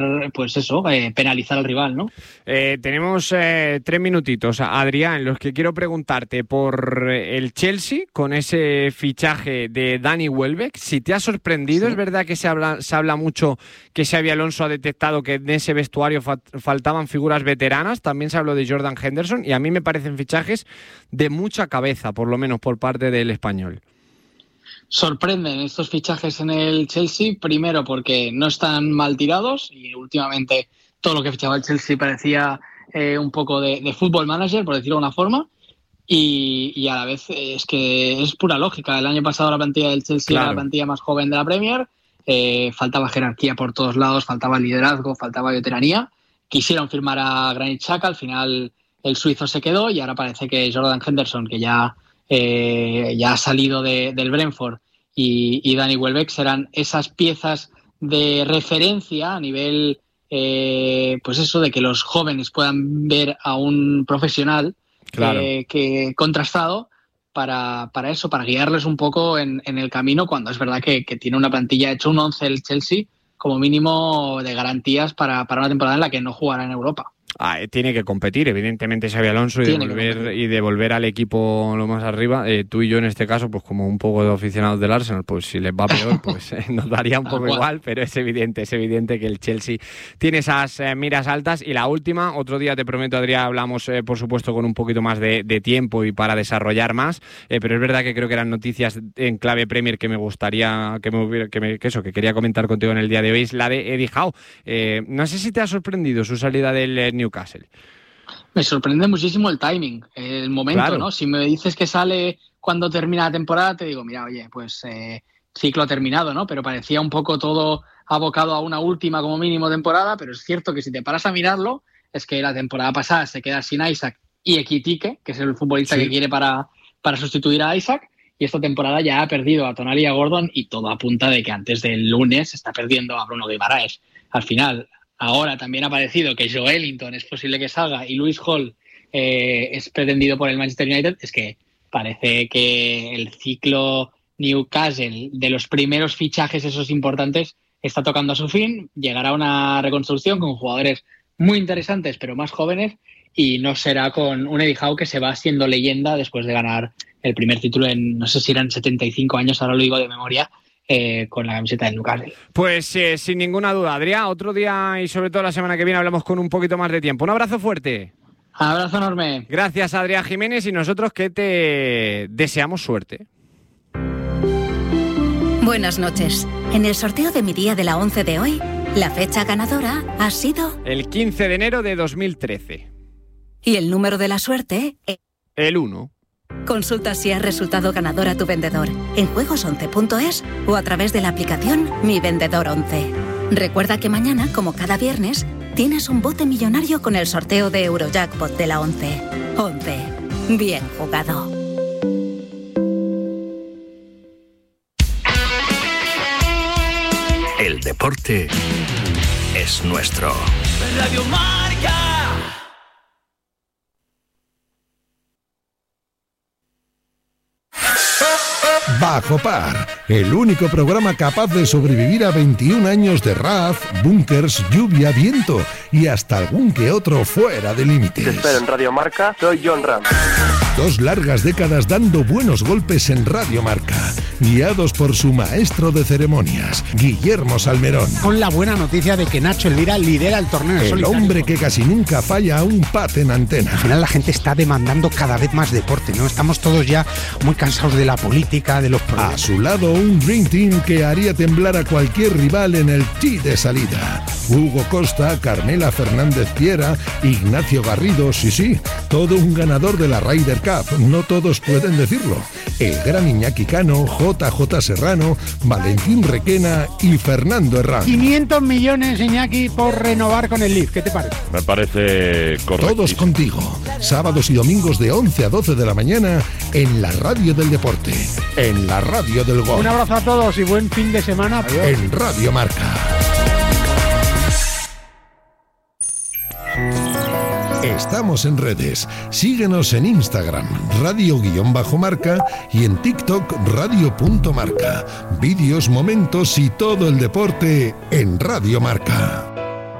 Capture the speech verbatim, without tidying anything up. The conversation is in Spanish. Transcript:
pues eso, eh, penalizar al rival, ¿no? Eh, tenemos eh, tres minutitos, Adrián, en los que quiero preguntarte por el Chelsea con ese fichaje de Danny Welbeck. Si te ha sorprendido, sí. Es verdad que se habla, se habla mucho que Xabi Alonso ha detectado que en ese vestuario fa- faltaban figuras veteranas. También se habló de Jordan Henderson y a mí me parecen fichajes de mucha cabeza, por lo menos por parte del español. Sorprenden estos fichajes en el Chelsea, primero porque no están mal tirados y últimamente todo lo que fichaba el Chelsea parecía eh, un poco de, de fútbol manager, por decirlo de una forma, y, y a la vez es que es pura lógica. El año pasado la plantilla del Chelsea claro. Era la plantilla más joven de la Premier, eh, faltaba jerarquía por todos lados, faltaba liderazgo, faltaba veteranía. Quisieron firmar a Granit Xhaka, al final el suizo se quedó y ahora parece que Jordan Henderson, que ya... Eh, ya ha salido de, del Brentford y, y Danny Welbeck serán esas piezas de referencia a nivel eh, pues eso de que los jóvenes puedan ver a un profesional claro. eh, que contrastado para, para eso, para guiarles un poco en, en el camino, cuando es verdad que, que tiene una plantilla, hecho un once el Chelsea como mínimo de garantías para, para una temporada en la que no jugará en Europa. Ah, tiene que competir, evidentemente, Xabi Alonso y devolver, y devolver al equipo lo más arriba. Eh, tú y yo, en este caso, pues como un poco de aficionados del Arsenal, pues si les va peor, pues eh, nos daría un poco igual, pero es evidente, es evidente que el Chelsea tiene esas eh, miras altas. Y la última, otro día te prometo, Adrián, hablamos, eh, por supuesto, con un poquito más de, de tiempo y para desarrollar más, eh, pero es verdad que creo que eran noticias en clave Premier que me gustaría, que me hubiera, que, me, que eso, que quería comentar contigo en el día de hoy, es la de Eddie Howe. Eh, no sé si te ha sorprendido su salida del eh, Newcastle. Me sorprende muchísimo el timing, el momento, claro. ¿no? Si me dices que sale cuando termina la temporada, te digo, mira, oye, pues eh, ciclo terminado, ¿no? Pero parecía un poco todo abocado a una última como mínimo temporada, pero es cierto que si te paras a mirarlo, es que la temporada pasada se queda sin Isaac y Ekitike, que es el futbolista sí. que quiere para, para sustituir a Isaac, y esta temporada ya ha perdido a Tonali y a Gordon y todo apunta de que antes del lunes está perdiendo a Bruno Guimaraes. Al final... Ahora también ha aparecido que Joelinton es posible que salga y Luis Hall eh, es pretendido por el Manchester United. Es que parece que el ciclo Newcastle de los primeros fichajes esos importantes está tocando a su fin. Llegará una reconstrucción con jugadores muy interesantes pero más jóvenes y no será con un Eddie Howe que se va haciendo leyenda después de ganar el primer título en, no sé si eran setenta y cinco años, ahora lo digo de memoria, Eh, con la camiseta del Newcastle. Pues eh, sin ninguna duda, Adrián, otro día y sobre todo la semana que viene hablamos con un poquito más de tiempo. Un abrazo fuerte. Abrazo enorme. Gracias, Adrián Jiménez, y nosotros que te deseamos suerte. Buenas noches. En el sorteo de mi día de la once de hoy, la fecha ganadora ha sido... el quince de enero de dos mil trece. Y el número de la suerte... el uno. Consulta si has resultado ganador a tu vendedor en juegos once punto es o a través de la aplicación Mi Vendedor once. Recuerda que mañana, como cada viernes, tienes un bote millonario con el sorteo de Eurojackpot de la once. once. Bien jugado. El deporte es nuestro. Radio Marca. Bajo Par, el único programa capaz de sobrevivir a veintiún años de R A F, búnkers, lluvia, viento y hasta algún que otro fuera de límites. Te espero en Radio Marca, soy John Ram. Dos largas décadas dando buenos golpes en Radio Marca, guiados por su maestro de ceremonias, Guillermo Salmerón. Con la buena noticia de que Nacho Elvira lidera el torneo en El solitario. hombre que casi nunca falla a un pat en antena. Al final la gente está demandando cada vez más deporte, ¿no? Estamos todos ya muy cansados de la política, de los problemas. A su lado, un Dream Team que haría temblar a cualquier rival en el tee de salida. Hugo Costa, Carmela Fernández Piera, Ignacio Garrido, sí, sí, todo un ganador de la Ryder Cup, no todos pueden decirlo. El gran Iñaki Cano, J J Serrano, Valentín Requena y Fernando Herrán. quinientos millones, Iñaki, por renovar con el Leaf, ¿qué te parece? Me parece correcto. Todos contigo, sábados y domingos de once a doce de la mañana en la radio del deporte, en la radio del gol. Un abrazo a todos y buen fin de semana. Adiós. En Radio Marca. Estamos en redes. Síguenos en Instagram, radio-marca y en TikTok, radio.marca. Vídeos, momentos y todo el deporte en Radio Marca.